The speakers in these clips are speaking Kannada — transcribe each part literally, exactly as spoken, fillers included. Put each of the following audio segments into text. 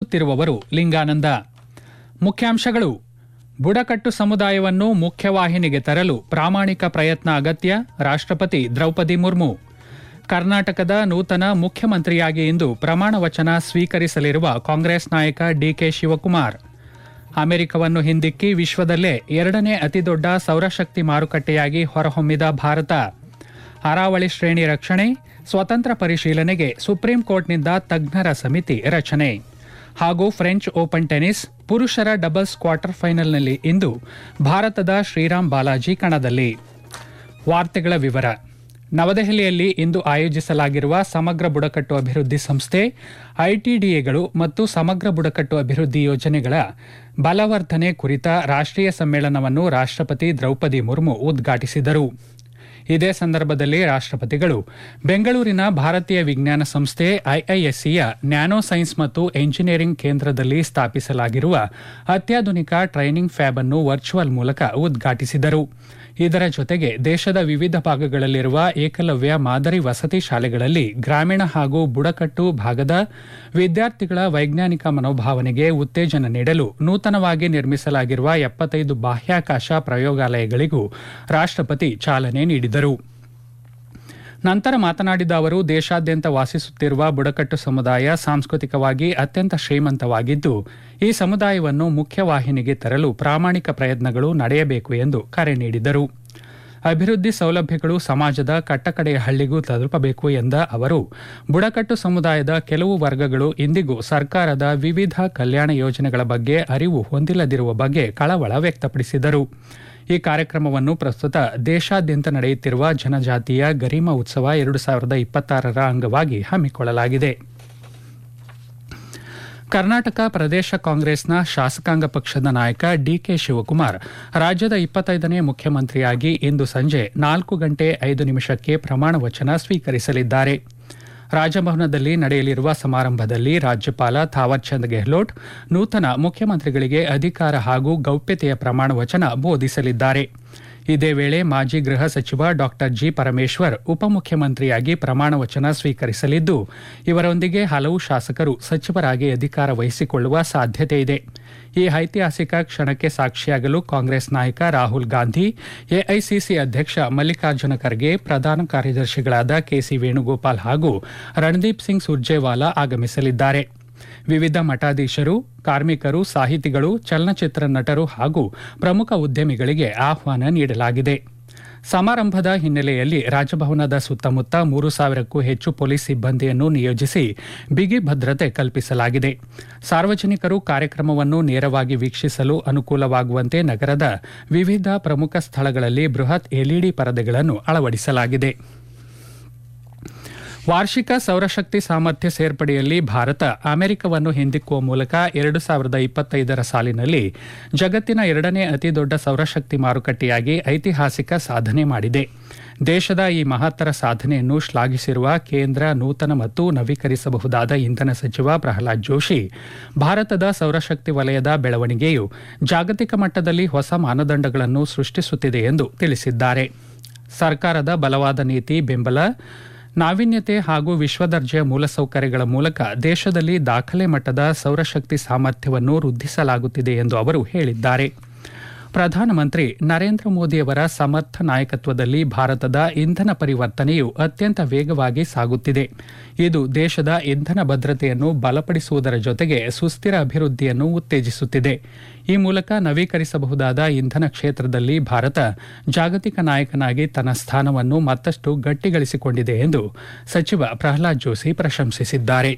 ಓದುತ್ತಿರುವವರು ಲಿಂಗಾನಂದ. ಮುಖ್ಯಾಂಶಗಳು: ಬುಡಕಟ್ಟು ಸಮುದಾಯವನ್ನು ಮುಖ್ಯವಾಹಿನಿಗೆ ತರಲು ಪ್ರಾಮಾಣಿಕ ಪ್ರಯತ್ನ ಅಗತ್ಯ, ರಾಷ್ಟ್ರಪತಿ ದ್ರೌಪದಿ ಮುರ್ಮು. ಕರ್ನಾಟಕದ ನೂತನ ಮುಖ್ಯಮಂತ್ರಿಯಾಗಿ ಇಂದು ಪ್ರಮಾಣ ವಚನ ಸ್ವೀಕರಿಸಲಿರುವ ಕಾಂಗ್ರೆಸ್ ನಾಯಕ ಡಿಕೆ ಶಿವಕುಮಾರ್. ಅಮೆರಿಕವನ್ನು ಹಿಂದಿಕ್ಕಿ ವಿಶ್ವದಲ್ಲೇ ಎರಡನೇ ಅತಿದೊಡ್ಡ ಸೌರಶಕ್ತಿ ಮಾರುಕಟ್ಟೆಯಾಗಿ ಹೊರಹೊಮ್ಮಿದ ಭಾರತ. ಅರಾವಳಿ ಶ್ರೇಣಿ ರಕ್ಷಣೆ, ಸ್ವತಂತ್ರ ಪರಿಶೀಲನೆಗೆ ಸುಪ್ರೀಂ ಕೋರ್ಟ್ನಿಂದ ತಜ್ಞರ ಸಮಿತಿ ರಚನೆ. ಹಾಗೂ ಫ್ರೆಂಚ್ ಓಪನ್ ಟೆನಿಸ್ ಪುರುಷರ ಡಬಲ್ಸ್ ಕ್ವಾರ್ಟರ್ ಫೈನಲ್ನಲ್ಲಿ ಇಂದು ಭಾರತದ ಶ್ರೀರಾಮ್ ಬಾಲಾಜಿ ಕಣದಲ್ಲಿ. ವಾರ್ತೆಗಳ ವಿವರ. ನವದೆಹಲಿಯಲ್ಲಿ ಇಂದು ಆಯೋಜಿಸಲಾಗಿರುವ ಸಮಗ್ರ ಬುಡಕಟ್ಟು ಅಭಿವೃದ್ಧಿ ಸಂಸ್ಥೆ ಐಟಿಡಿಎಗಳು ಮತ್ತು ಸಮಗ್ರ ಬುಡಕಟ್ಟು ಅಭಿವೃದ್ಧಿ ಯೋಜನೆಗಳ ಬಲವರ್ಧನೆ ಕುರಿತ ರಾಷ್ಟ್ರೀಯ ಸಮ್ಮೇಳನವನ್ನು ರಾಷ್ಟ್ರಪತಿ ದ್ರೌಪದಿ ಮುರ್ಮು ಉದ್ಘಾಟಿಸಿದರು. ಇದೇ ಸಂದರ್ಭದಲ್ಲಿ ರಾಷ್ಟ್ರಪತಿಗಳು ಬೆಂಗಳೂರಿನ ಭಾರತೀಯ ವಿಜ್ಞಾನ ಸಂಸ್ಥೆ ಐಐಎಸ್ಸಿಯ ನ್ಯಾನೋ ಸೈನ್ಸ್ ಮತ್ತು ಎಂಜಿನಿಯರಿಂಗ್ ಕೇಂದ್ರದಲ್ಲಿ ಸ್ಥಾಪಿಸಲಾಗಿರುವ ಅತ್ಯಾಧುನಿಕ ಟ್ರೈನಿಂಗ್ ಫ್ಯಾಬ್ ಅನ್ನು ವರ್ಚುವಲ್ ಮೂಲಕ ಉದ್ಘಾಟಿಸಿದರು. ಇದರ ಜೊತೆಗೆ ದೇಶದ ವಿವಿಧ ಭಾಗಗಳಲ್ಲಿರುವ ಏಕಲವ್ಯ ಮಾದರಿ ವಸತಿ ಶಾಲೆಗಳಲ್ಲಿ ಗ್ರಾಮೀಣ ಹಾಗೂ ಬುಡಕಟ್ಟು ಭಾಗದ ವಿದ್ಯಾರ್ಥಿಗಳ ವೈಜ್ಞಾನಿಕ ಮನೋಭಾವನೆಗೆ ಉತ್ತೇಜನ ನೀಡಲು ನೂತನವಾಗಿ ನಿರ್ಮಿಸಲಾಗಿರುವ ಎಪ್ಪತ್ತೈದು ಬಾಹ್ಯಾಕಾಶ ಪ್ರಯೋಗಾಲಯಗಳಿಗೂ ರಾಷ್ಟ್ರಪತಿ ಚಾಲನೆ ನೀಡಿದರು. ನಂತರ ಮಾತನಾಡಿದ ಅವರು, ದೇಶಾದ್ಯಂತ ವಾಸಿಸುತ್ತಿರುವ ಬುಡಕಟ್ಟು ಸಮುದಾಯ ಸಾಂಸ್ಕೃತಿಕವಾಗಿ ಅತ್ಯಂತ ಶ್ರೀಮಂತವಾಗಿದ್ದು, ಈ ಸಮುದಾಯವನ್ನು ಮುಖ್ಯವಾಹಿನಿಗೆ ತರಲು ಪ್ರಾಮಾಣಿಕ ಪ್ರಯತ್ನಗಳು ನಡೆಯಬೇಕು ಎಂದು ಕರೆ ನೀಡಿದರು. ಅಭಿವೃದ್ಧಿ ಸೌಲಭ್ಯಗಳು ಸಮಾಜದ ಕಟ್ಟಕಡೆಯ ಹಳ್ಳಿಗೂ ತಲುಪಬೇಕು ಎಂದ ಅವರು, ಬುಡಕಟ್ಟು ಸಮುದಾಯದ ಕೆಲವು ವರ್ಗಗಳು ಇಂದಿಗೂ ಸರ್ಕಾರದ ವಿವಿಧ ಕಲ್ಯಾಣ ಯೋಜನೆಗಳ ಬಗ್ಗೆ ಅರಿವು ಹೊಂದಿಲ್ಲದಿರುವ ಬಗ್ಗೆ ಕಳವಳ ವ್ಯಕ್ತಪಡಿಸಿದರು. ಈ ಕಾರ್ಯಕ್ರಮವನ್ನು ಪ್ರಸ್ತುತ ದೇಶಾದ್ಯಂತ ನಡೆಯುತ್ತಿರುವ ಜನಜಾತಿಯ ಗರಿಮಾ ಉತ್ಸವ ಎರಡು ಸಾವಿರದ ಇಪ್ಪತ್ತಾರರ ಅಂಗವಾಗಿ ಹಮ್ಮಿಕೊಳ್ಳಲಾಗಿದೆ. ಕರ್ನಾಟಕ ಪ್ರದೇಶ ಕಾಂಗ್ರೆಸ್ನ ಶಾಸಕಾಂಗ ಪಕ್ಷದ ನಾಯಕ ಡಿಕೆ ಶಿವಕುಮಾರ್ ರಾಜ್ಯದ ಇಪ್ಪತ್ತೈದನೇ ಮುಖ್ಯಮಂತ್ರಿಯಾಗಿ ಇಂದು ಸಂಜೆ ನಾಲ್ಕು ಗಂಟೆ ಐದು ನಿಮಿಷಕ್ಕೆ ಪ್ರಮಾಣ ವಚನ ಸ್ವೀಕರಿಸಲಿದ್ದಾರೆ. ರಾಜಭವನದಲ್ಲಿ ನಡೆಯಲಿರುವ ಸಮಾರಂಭದಲ್ಲಿ ರಾಜ್ಯಪಾಲ ಥಾವರ್ಚಂದ್ ಗೆಹ್ಲೋಟ್ ನೂತನ ಮುಖ್ಯಮಂತ್ರಿಗಳಿಗೆ ಅಧಿಕಾರ ಹಾಗೂ ಗೌಪ್ಯತೆಯ ಪ್ರಮಾಣ ವಚನ ಬೋಧಿಸಲಿದ್ದಾರೆ. ಇದೇ ವೇಳೆ ಮಾಜಿ ಗೃಹ ಸಚಿವ ಡಾ ಜಿ ಪರಮೇಶ್ವರ್ ಉಪಮುಖ್ಯಮಂತ್ರಿಯಾಗಿ ಪ್ರಮಾಣ ವಚನ ಸ್ವೀಕರಿಸಲಿದ್ದು, ಇವರೊಂದಿಗೆ ಹಲವು ಶಾಸಕರು ಸಚಿವರಾಗಿ ಅಧಿಕಾರ ವಹಿಸಿಕೊಳ್ಳುವ ಸಾಧ್ಯತೆ ಇದೆ. ಈ ಐತಿಹಾಸಿಕ ಕ್ಷಣಕ್ಕೆ ಸಾಕ್ಷಿಯಾಗಲು ಕಾಂಗ್ರೆಸ್ ನಾಯಕ ರಾಹುಲ್ ಗಾಂಧಿ, ಎಐಸಿಸಿ ಅಧ್ಯಕ್ಷ ಮಲ್ಲಿಕಾರ್ಜುನ ಖರ್ಗೆ, ಪ್ರಧಾನ ಕಾರ್ಯದರ್ಶಿಗಳಾದ ಕೆಸಿ ವೇಣುಗೋಪಾಲ್ ಹಾಗೂ ರಣದೀಪ್ ಸಿಂಗ್ ಸುರ್ಜೇವಾಲಾ ಆಗಮಿಸಲಿದ್ದಾರೆ. ವಿವಿಧ ಮಠಾಧೀಶರು, ಕಾರ್ಮಿಕರು, ಸಾಹಿತಿಗಳು, ಚಲನಚಿತ್ರ ನಟರು ಹಾಗೂ ಪ್ರಮುಖ ಉದ್ಯಮಿಗಳಿಗೆ ಆಹ್ವಾನ ನೀಡಲಾಗಿದೆ. ಸಮಾರಂಭದ ಹಿನ್ನೆಲೆಯಲ್ಲಿ ರಾಜಭವನದ ಸುತ್ತಮುತ್ತ ಮೂರು ಸಾವಿರಕ್ಕೂ ಹೆಚ್ಚು ಪೊಲೀಸ್ ಸಿಬ್ಬಂದಿಯನ್ನು ನಿಯೋಜಿಸಿ ಬಿಗಿ ಭದ್ರತೆ ಕಲ್ಪಿಸಲಾಗಿದೆ. ಸಾರ್ವಜನಿಕರು ಕಾರ್ಯಕ್ರಮವನ್ನು ನೇರವಾಗಿ ವೀಕ್ಷಿಸಲು ಅನುಕೂಲವಾಗುವಂತೆ ನಗರದ ವಿವಿಧ ಪ್ರಮುಖ ಸ್ಥಳಗಳಲ್ಲಿ ಬೃಹತ್ ಎಲ್ಇಡಿ ಪರದೆಗಳನ್ನು ಅಳವಡಿಸಲಾಗಿದೆ. ವಾರ್ಷಿಕ ಸೌರಶಕ್ತಿ ಸಾಮರ್ಥ್ಯ ಸೇರ್ಪಡೆಯಲ್ಲಿ ಭಾರತ ಅಮೆರಿಕವನ್ನು ಹಿಂದಿಕ್ಕುವ ಮೂಲಕ ಎರಡು ಸಾವಿರದ ಇಪ್ಪತ್ತೈದರ ಸಾಲಿನಲ್ಲಿ ಜಗತ್ತಿನ ಎರಡನೇ ಅತಿದೊಡ್ಡ ಸೌರಶಕ್ತಿ ಮಾರುಕಟ್ಟೆಯಾಗಿ ಐತಿಹಾಸಿಕ ಸಾಧನೆ ಮಾಡಿದೆ. ದೇಶದ ಈ ಮಹತ್ತರ ಸಾಧನೆಯನ್ನು ಶ್ಲಾಘಿಸಿರುವ ಕೇಂದ್ರ ನೂತನ ಮತ್ತು ನವೀಕರಿಸಬಹುದಾದ ಇಂಧನ ಸಚಿವ ಪ್ರಹ್ಲಾದ್ ಜೋಶಿ, ಭಾರತದ ಸೌರಶಕ್ತಿ ವಲಯದ ಬೆಳವಣಿಗೆಯು ಜಾಗತಿಕ ಮಟ್ಟದಲ್ಲಿ ಹೊಸ ಮಾನದಂಡಗಳನ್ನು ಸೃಷ್ಟಿಸುತ್ತಿದೆ ಎಂದು ತಿಳಿಸಿದ್ದಾರೆ. ಸರ್ಕಾರದ ಬಲವಾದ ನೀತಿ, ಬೆಂಬಲ, ನಾವೀನ್ಯತೆ ಹಾಗೂ ವಿಶ್ವದರ್ಜೆಯ ಮೂಲಸೌಕರ್ಯಗಳ ಮೂಲಕ ದೇಶದಲ್ಲಿ ದಾಖಲೆ ಮಟ್ಟದ ಸೌರಶಕ್ತಿ ಸಾಮರ್ಥ್ಯವನ್ನು ವೃದ್ಧಿಸಲಾಗುತ್ತಿದೆ ಎಂದು ಅವರು ಹೇಳಿದ್ದಾರೆ. ಪ್ರಧಾನಮಂತ್ರಿ ನರೇಂದ್ರ ಮೋದಿಯವರ ಸಮರ್ಥ ನಾಯಕತ್ವದಲ್ಲಿ ಭಾರತದ ಇಂಧನ ಪರಿವರ್ತನೆಯು ಅತ್ಯಂತ ವೇಗವಾಗಿ ಸಾಗುತ್ತಿದೆ. ಇದು ದೇಶದ ಇಂಧನ ಭದ್ರತೆಯನ್ನು ಬಲಪಡಿಸುವುದರ ಜೊತೆಗೆ ಸುಸ್ಥಿರ ಅಭಿವೃದ್ಧಿಯನ್ನು ಉತ್ತೇಜಿಸುತ್ತಿದೆ. ಈ ಮೂಲಕ ನವೀಕರಿಸಬಹುದಾದ ಇಂಧನ ಕ್ಷೇತ್ರದಲ್ಲಿ ಭಾರತ ಜಾಗತಿಕ ನಾಯಕನಾಗಿ ತನ್ನ ಸ್ಥಾನವನ್ನು ಮತ್ತಷ್ಟು ಗಟ್ಟಿಗಳಿಸಿಕೊಂಡಿದೆ ಎಂದು ಸಚಿವ ಪ್ರಹ್ಲಾದ್ ಜೋಶಿ ಪ್ರಶಂಸಿಸಿದ್ದಾರೆ.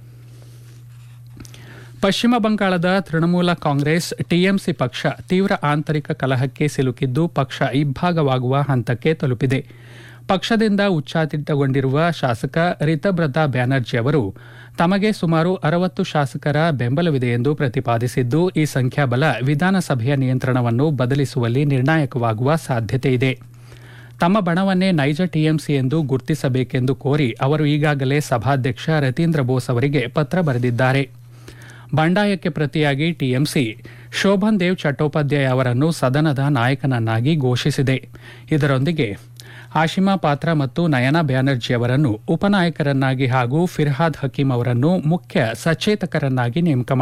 ಪಶ್ಚಿಮ ಬಂಗಾಳದ ತೃಣಮೂಲ ಕಾಂಗ್ರೆಸ್ ಟಿಎಂಸಿ ಪಕ್ಷ ತೀವ್ರ ಆಂತರಿಕ ಕಲಹಕ್ಕೆ ಸಿಲುಕಿದ್ದು ಪಕ್ಷ ಇಬ್ಬಾಗವಾಗುವ ಹಂತಕ್ಕೆ ತಲುಪಿದೆ. ಪಕ್ಷದಿಂದ ಉಚ್ಚಾಟಿತಗೊಂಡಿರುವ ಶಾಸಕ ರಿತಬ್ರತ ಬ್ಯಾನರ್ಜಿ ಅವರು ತಮಗೆ ಸುಮಾರು ಅರವತ್ತು ಶಾಸಕರ ಬೆಂಬಲವಿದೆ ಎಂದು ಪ್ರತಿಪಾದಿಸಿದ್ದು, ಈ ಸಂಖ್ಯಾಬಲ ವಿಧಾನಸಭೆಯ ನಿಯಂತ್ರಣವನ್ನು ಬದಲಿಸುವಲ್ಲಿ ನಿರ್ಣಾಯಕವಾಗುವ ಸಾಧ್ಯತೆ ಇದೆ. ತಮ್ಮ ಬಣವನ್ನೇ ನೈಜ ಟಿಎಂಸಿ ಎಂದು ಗುರುತಿಸಬೇಕೆಂದು ಕೋರಿ ಅವರು ಈಗಾಗಲೇ ಸಭಾಧ್ಯಕ್ಷ ರತೀಂದ್ರ ಬೋಸ್ ಅವರಿಗೆ ಪತ್ರ ಬರೆದಿದ್ದಾರೆ. ಬಂಡಾಯಕ್ಕೆ ಪ್ರತಿಯಾಗಿ ಟಿಎಂಸಿ ಶೋಭನ್ ದೇವ್ ಚಟ್ಟೋಪಾಧ್ಯಾಯ ಅವರನ್ನು ಸದನದ ನಾಯಕನನ್ನಾಗಿ ಘೋಷಿಸಿದೆ. ಇದರೊಂದಿಗೆ ಆಶಿಮಾ ಪಾತ್ರ ಮತ್ತು ನಯನಾ ಬ್ಯಾನರ್ಜಿ ಅವರನ್ನು ಉಪನಾಯಕರನ್ನಾಗಿ ಹಾಗೂ ಫಿರ್ಹಾದ್ ಹಕೀಂ ಅವರನ್ನು ಮುಖ್ಯ ಸಚೇತಕರನ್ನಾಗಿ ನೇಮಕ